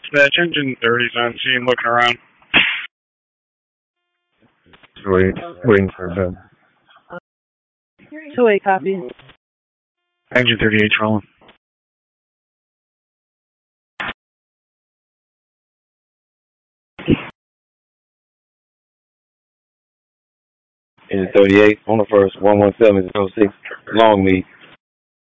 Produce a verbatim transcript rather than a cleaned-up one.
Dispatch engine thirty's on scene looking around. Wait, waiting for a bed. two eight copy. Engine thirty-eight's rolling. Engine thirty-eight on the first, one one seven zero six, long lead,